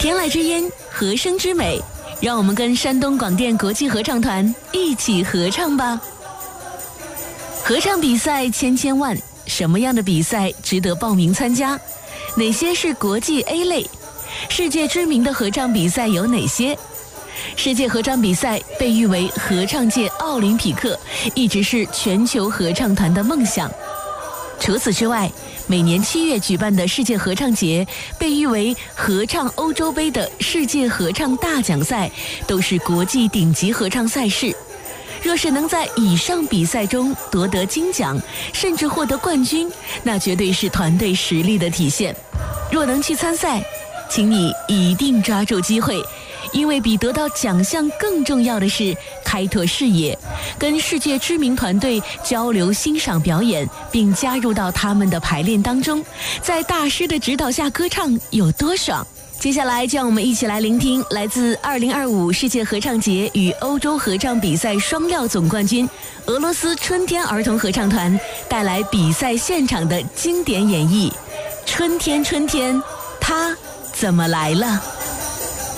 天籁之音，和声之美，让我们跟山东广电国际合唱团一起合唱吧。合唱比赛千千万，什么样的比赛值得报名参加？哪些是国际 A 类？世界知名的合唱比赛有哪些？世界合唱比赛被誉为合唱界奥林匹克，一直是全球合唱团的梦想。除此之外，每年7月举办的世界合唱节被誉为合唱欧洲杯的世界合唱大奖赛，都是国际顶级合唱赛事。若是能在以上比赛中夺得金奖，甚至获得冠军，那绝对是团队实力的体现。若能去参赛，请你一定抓住机会，因为比得到奖项更重要的是开拓视野，跟世界知名团队交流欣赏表演，并加入到他们的排练当中，在大师的指导下歌唱有多爽。接下来就让我们一起来聆听来自2025世界合唱节与欧洲合唱比赛双料总冠军俄罗斯春天儿童合唱团带来比赛现场的经典演绎《春天春天，它怎么来了》。